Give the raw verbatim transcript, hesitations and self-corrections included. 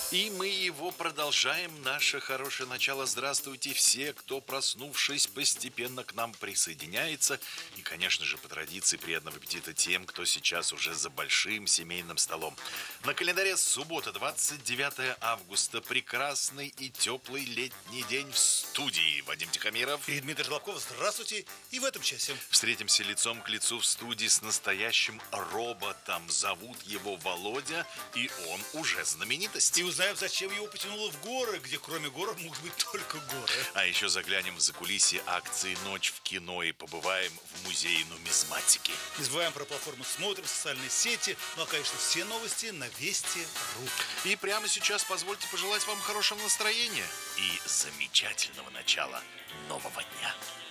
И мы его продолжаем. Наше хорошее начало. Здравствуйте все, кто, проснувшись, постепенно к нам присоединяется. И, конечно же, по традиции, приятного аппетита тем, кто сейчас уже за большим семейным столом. На календаре суббота, двадцать девятое августа. Прекрасный и теплый летний день в студии. Вадим Тихомиров и Дмитрий Жлобков. Здравствуйте. И в этом часе встретимся лицом к лицу в студии с настоящим роботом. Зовут его Володя, и он уже знаменитость. И узнаем, зачем его потянуло в горы, где кроме гор могут быть только горы. А еще заглянем в закулисье акции «Ночь в кино» и побываем в музее нумизматики. Не забываем про платформу «Смотрим», социальные сети. Ну, а, конечно, все новости на Вести точка ру. И прямо сейчас позвольте пожелать вам хорошего настроения и замечательного начала нового дня.